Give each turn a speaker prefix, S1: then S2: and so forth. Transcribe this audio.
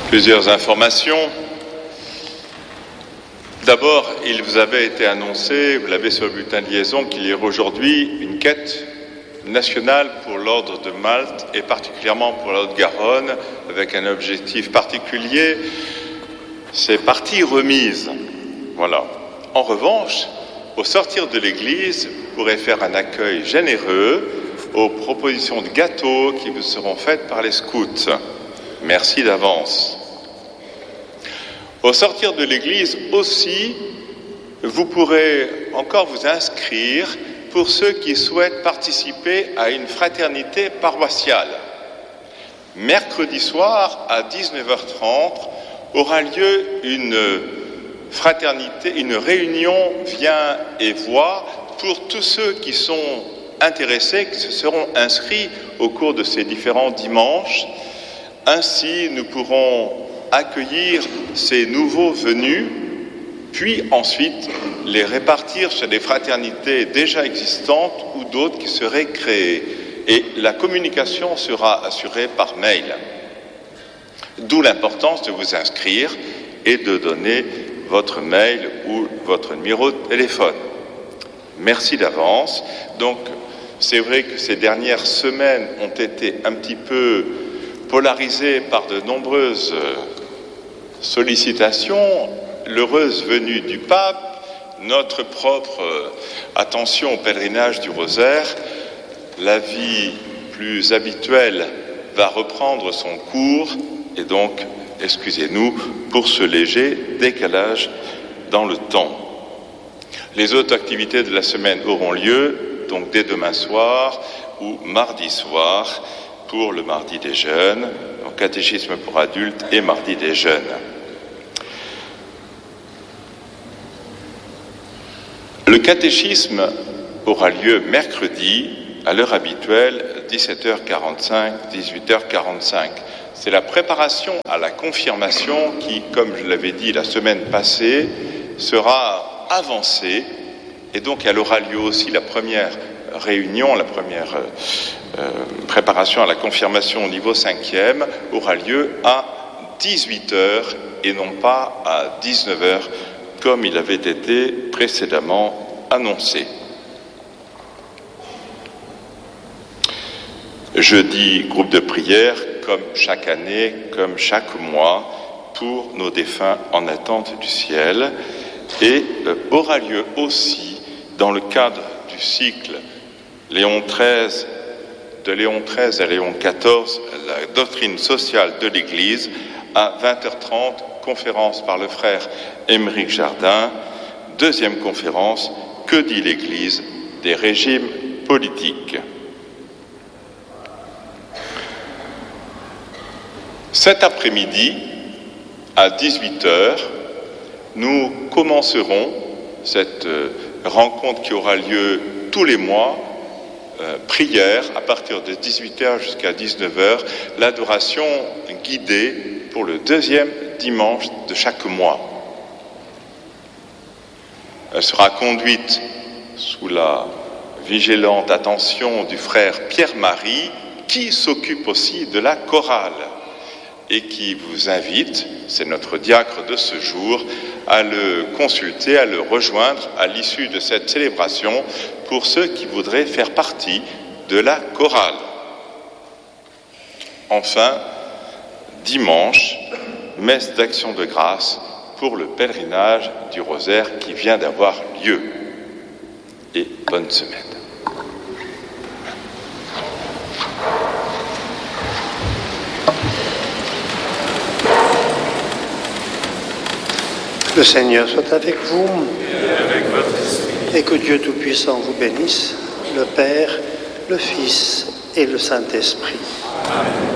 S1: Plusieurs informations. D'abord, il vous avait été annoncé, vous l'avez sur le bulletin de liaison, qu'il y aurait aujourd'hui une quête nationale pour l'ordre de Malte et particulièrement pour la Haute-Garonne, avec un objectif particulier, c'est partie remise. Voilà. En revanche, au sortir de l'église, vous pourrez faire un accueil généreux aux propositions de gâteaux qui vous seront faites par les scouts. Merci d'avance. Au sortir de l'église aussi, vous pourrez encore vous inscrire pour ceux qui souhaitent participer à une fraternité paroissiale. Mercredi soir, à 19h30, aura lieu une fraternité, une réunion Viens et Vois pour tous ceux qui sont intéressés, qui se seront inscrits au cours de ces différents dimanches. Ainsi, nous pourrons accueillir ces nouveaux venus, puis ensuite les répartir sur des fraternités déjà existantes ou d'autres qui seraient créées. Et la communication sera assurée par mail. D'où l'importance de vous inscrire et de donner votre mail ou votre numéro de téléphone. Merci d'avance. Donc, c'est vrai que ces dernières semaines ont été un petit peu polarisées par de nombreuses sollicitations, l'heureuse venue du pape, notre propre attention au pèlerinage du rosaire. La vie plus habituelle va reprendre son cours et donc, excusez-nous pour ce léger décalage dans le temps. Les autres activités de la semaine auront lieu donc dès demain soir ou mardi soir pour le mardi des jeunes, donc catéchisme pour adultes et mardi des jeunes. Le catéchisme aura lieu mercredi à l'heure habituelle, 17h45, 18h45. C'est la préparation à la confirmation qui, comme je l'avais dit la semaine passée, sera avancée. Et donc elle aura lieu aussi la première réunion, la première préparation à la confirmation au niveau 5e aura lieu à 18h et non pas à 19h comme il avait été précédemment annoncé. Jeudi, groupe de prière, comme chaque année, comme chaque mois, pour nos défunts en attente du ciel, et aura lieu aussi dans le cadre du cycle de Léon XIII à Léon XIV, la doctrine sociale de l'Église, à 20h30, conférence par le frère Émeric Jardin, deuxième conférence, que dit l'Église des régimes politiques. Cet après-midi, à 18h, nous commencerons cette rencontre qui aura lieu tous les mois, prière à partir de 18h jusqu'à 19h, l'adoration guidée pour le deuxième dimanche de chaque mois. Elle sera conduite sous la vigilante attention du frère Pierre-Marie, qui s'occupe aussi de la chorale et qui vous invite, c'est notre diacre de ce jour, à le consulter, à le rejoindre à l'issue de cette célébration pour ceux qui voudraient faire partie de la chorale. Enfin, dimanche, messe d'action de grâce pour le pèlerinage du rosaire qui vient d'avoir lieu. Et bonne semaine.
S2: Le Seigneur soit avec vous et que Dieu Tout-Puissant vous bénisse, le Père, le Fils et le Saint-Esprit. Amen.